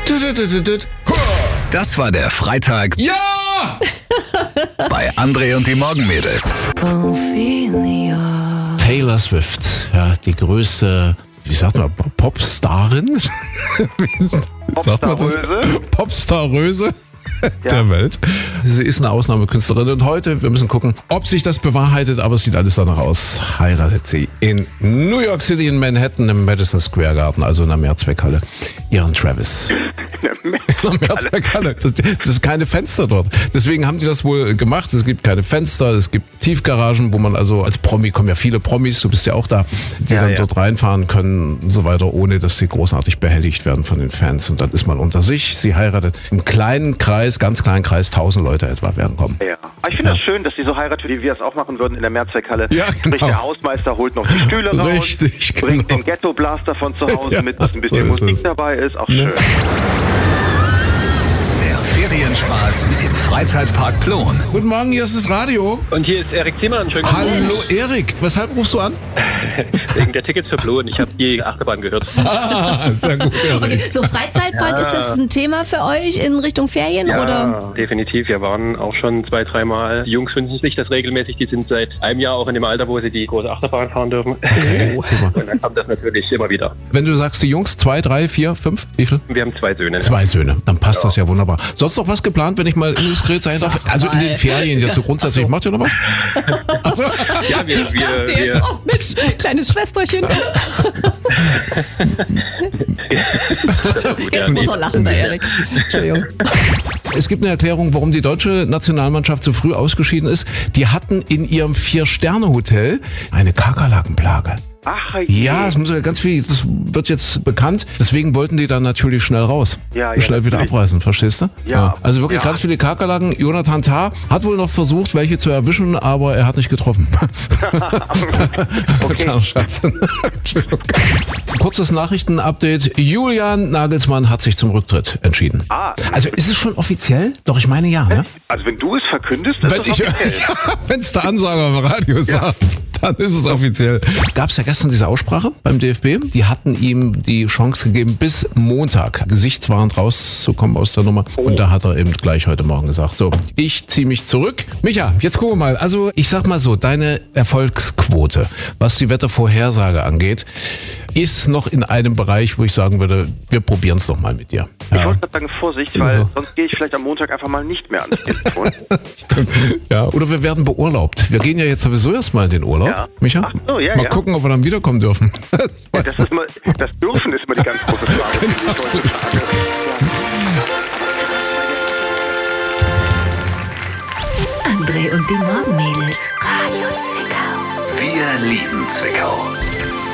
Das war der Freitag Ja! bei André und die Morgenmädels. Taylor Swift, ja, die größte, wie sagt man, Popstarin? Popstarröse der Welt. Sie ist eine Ausnahmekünstlerin und heute, wir müssen gucken, ob sich das bewahrheitet, aber es sieht alles danach aus. Heiratet sie in New York City, in Manhattan, im Madison Square Garden, also in der Mehrzweckhalle, ihren Travis. Das ist keine Fenster dort. Deswegen haben sie das wohl gemacht. Es gibt keine Fenster, es gibt Tiefgaragen, wo man also als Promi, kommen ja viele Promis, du bist ja auch da, die dann dort reinfahren können und so weiter, ohne dass sie großartig behelligt werden von den Fans. Und dann ist man unter sich. Sie heiratet im kleinen Kreis, ganz kleinen Kreis, 1000 Leute etwa werden kommen. Ja. Aber ich finde das schön, dass sie so heiratet, wie wir es auch machen würden in der Mehrzweckhalle. Ja, genau. Sprich, der Hausmeister holt noch die Stühle raus, Richtig, bringt den Ghetto-Blaster von zu Hause mit, dass ein bisschen Musik dabei ist. Auch schön. Ferienspaß mit dem Freizeitpark Plon. Guten Morgen, hier ist das Radio. Und hier ist Erik Zimmermann. Schönen guten Morgen. Hallo Erik, weshalb rufst du an? Wegen der Tickets für Plon. Ich habe die Achterbahn gehört. Sehr gut, Erik. So Freizeitpark, ist das ein Thema für euch in Richtung Ferien? Ja, oder? Definitiv. Wir waren auch schon 2-3 Mal. Die Jungs wünschen sich das regelmäßig. Die sind seit einem Jahr auch in dem Alter, wo sie die große Achterbahn fahren dürfen. Oh, super. Und dann kommt das natürlich immer wieder. Wenn du sagst, die Jungs, 2, 3, 4, 5, wie viel? Wir haben 2 Söhne. 2 Söhne, dann passt das ja wunderbar. Sonst noch was geplant, wenn ich mal indiskret sein darf? Also in den Ferien jetzt so grundsätzlich. Macht ihr noch was? Achso. Ja, wir Jetzt, oh Mensch, kleines Schwesterchen. Jetzt muss er lachen, der Erik. Entschuldigung. Es gibt eine Erklärung, warum die deutsche Nationalmannschaft so früh ausgeschieden ist. Die hatten in ihrem 4-Sterne-Hotel eine Kakerlakenplage. Ach, Ja, das wird jetzt bekannt. Deswegen wollten die dann natürlich schnell raus. Schnell wieder abreißen, verstehst du? Ja. Also wirklich ganz viele Kakerlaken. Jonathan Tah hat wohl noch versucht, welche zu erwischen, aber er hat nicht getroffen. Okay. Kleiner Schatz. Kurzes Nachrichtenupdate. Julian Nagelsmann hat sich zum Rücktritt entschieden. Also ist es schon offiziell? Doch, ich meine ja, ne? Also wenn du es verkündest, ist das offiziell. Wenn es der Ansager im Radio sagt, dann ist es offiziell. Gab es ja gestern diese Aussprache beim DFB. Die hatten ihm die Chance gegeben, bis Montag gesichtswahrend rauszukommen aus der Nummer. Und da hat er eben gleich heute Morgen gesagt, so, ich ziehe mich zurück. Micha, jetzt gucken wir mal. Also ich sag mal so, deine Erfolgsquote, was die Wettervorhersage angeht, ist noch in einem Bereich, wo ich sagen würde, wir probieren es doch mal mit dir. Ich wollte gerade sagen, Vorsicht, weil sonst gehe ich vielleicht am Montag einfach mal nicht mehr ans Telefon. Ja, oder wir werden beurlaubt. Wir gehen ja jetzt sowieso erstmal in den Urlaub, Micha. Ach so, ja, mal gucken, ob wir dann wiederkommen dürfen. Das Dürfen ist immer die ganz große Frage. André und die Morgenmädels. Radio Zwickau. Wir lieben Zwickau.